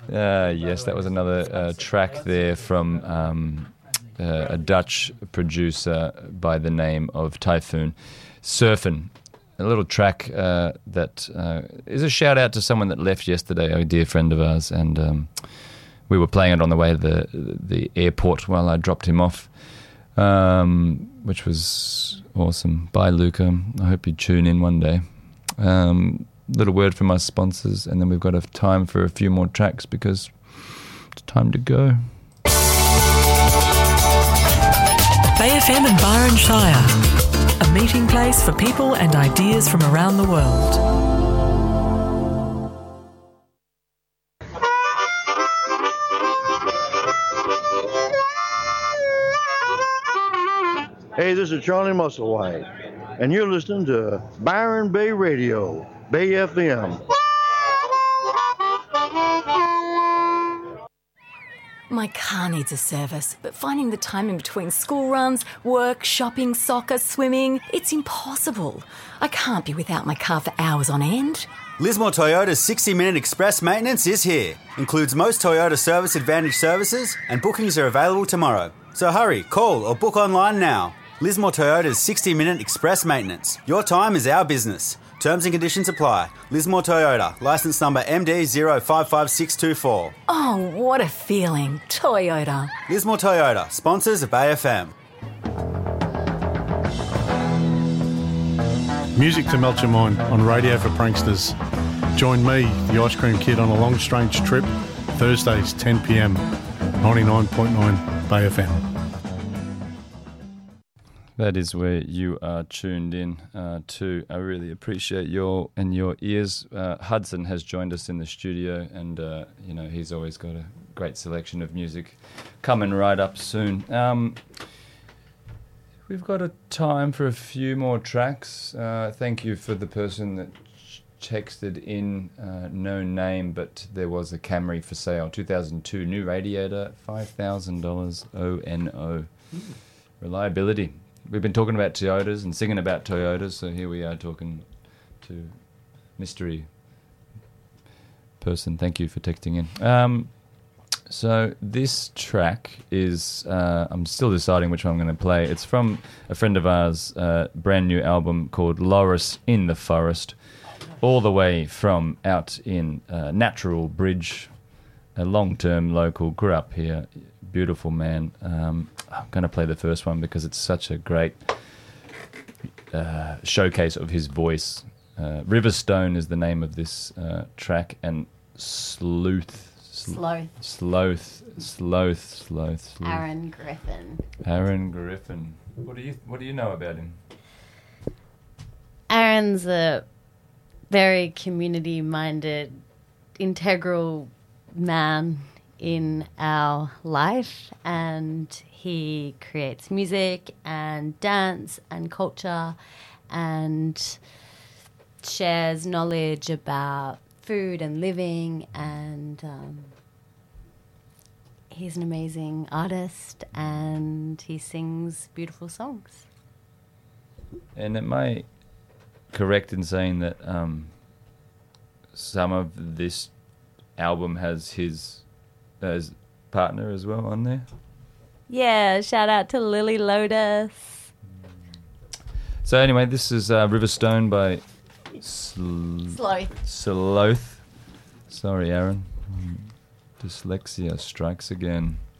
Yes, that was another track there from a Dutch producer by the name of Typhoon. Surfin'. A little track that is a shout out to someone that left yesterday, a dear friend of ours, and we were playing it on the way to the airport while I dropped him off, which was awesome. Bye, Luca. I hope you tune in one day. Little word from our sponsors, and then we've got time for a few more tracks because it's time to go. Bay FM and Byron Shire, a meeting place for people and ideas from around the world. Hey, this is Charlie Musselwhite, and you're listening to Byron Bay Radio, Bay FM. My car needs a service, but finding the time in between school runs, work, shopping, soccer, swimming, it's impossible. I can't be without my car for hours on end. Lismore Toyota's 60-minute express maintenance is here. Includes most Toyota Service Advantage services, and bookings are available tomorrow. So hurry, call or book online now. Lismore Toyota's 60-minute express maintenance. Your time is our business. Terms and conditions apply. Lismore Toyota, licence number MD055624. Oh, what a feeling. Toyota. Lismore Toyota, sponsors of Bay FM. Music to melt your mind on Radio for Pranksters. Join me, the Ice Cream Kid, on a long strange trip, Thursdays 10 p.m, 99.9 Bay FM. That is where you are tuned in to. I really appreciate your ears. Hudson has joined us in the studio, and he's always got a great selection of music coming right up soon. We've got a time for a few more tracks. Thank you for the person that texted in, no name, but there was a Camry for sale, 2002, new radiator, $5,000 ONO. Reliability. We've been talking about Toyotas and singing about Toyotas, so here we are talking to mystery person. Thank you for texting in. So this track is, I'm still deciding which one I'm going to play. It's from a friend of ours, brand new album called Loris in the Forest, all the way from out in Natural Bridge, a long-term local, grew up here, beautiful man. I'm going to play the first one because it's such a great showcase of his voice. Riverstone is the name of this track, and Sloth. Aaron Griffin. What do you know about him? Aaron's a very community-minded, integral man in our life, and he creates music and dance and culture and shares knowledge about food and living, and he's an amazing artist and he sings beautiful songs. And am I correct in saying that some of this album has his partner as well on there? Yeah, shout out to Lily Lotus. So anyway, this is Riverstone by Sloth. Sorry, Aaron. Dyslexia strikes again.